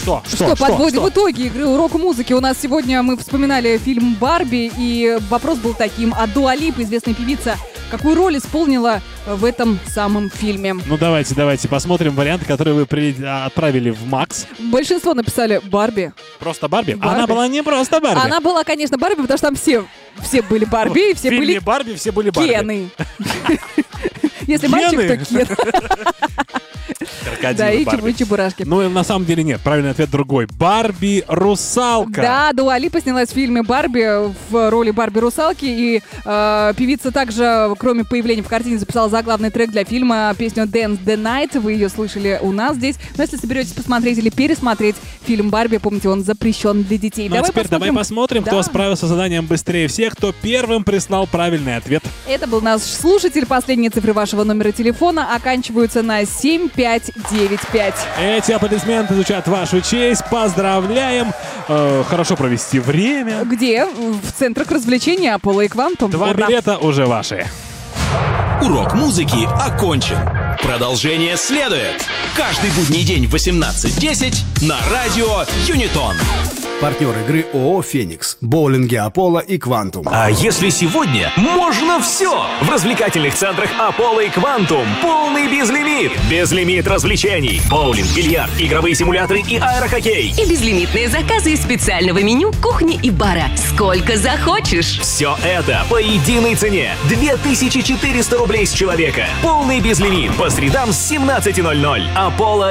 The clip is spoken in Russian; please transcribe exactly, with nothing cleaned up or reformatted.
Что? Что? Что, Что? подводим Что? итоги игры «Урок музыки». У нас сегодня мы вспоминали фильм «Барби», и вопрос был таким: а Дуа Липа, известная певица, какую роль исполнила в этом самом фильме? Ну давайте, давайте посмотрим варианты, которые вы при... отправили в Макс. Большинство написали «Барби». Просто Барби? Барби. Она была не просто Барби. Она была, конечно, Барби, потому что там все, все были Барби, и В все фильме были Барби все были Барби. Кены. Если Гены? мальчик, то Кен. Крокодилы Да, и Барби. чебу- чебурашки. Ну, на самом деле нет. Правильный ответ другой. Барби-русалка. Да, Дуа Липа снялась в фильме «Барби» в роли Барби-русалки, и э, певица также, кроме появления в картине, записала заглавный трек для фильма, песню «Dance the Night». Вы ее слышали у нас здесь. Но если соберетесь посмотреть или пересмотреть фильм «Барби», помните, он запрещен для детей. Ну а теперь давай посмотрим, Да. кто справился с заданием быстрее всех, кто первым прислал правильный ответ. Это был наш слушатель. Последние цифры вашего номера телефона оканчиваются на семь пять девять пять. Эти аплодисменты звучат в вашу честь. Поздравляем. Э, хорошо провести время. Где? В центрах развлечений Apollo и Quantum. Два Ура. билета уже ваши. Урок музыки окончен. Продолжение следует. Каждый будний день в восемнадцать десять на радио Юнитон. Партнер игры ООО «Феникс», боулинги «Аполло» и «Квантум». А если сегодня можно все? В развлекательных центрах «Аполло» и «Квантум» полный безлимит. Безлимит развлечений. Боулинг, бильярд, игровые симуляторы и аэрохоккей. И безлимитные заказы из специального меню кухни и бара. Сколько захочешь. Все это по единой цене. две тысячи четыреста рублей с человека. Полный безлимит по средам с семнадцати ноль ноль. «Аполло»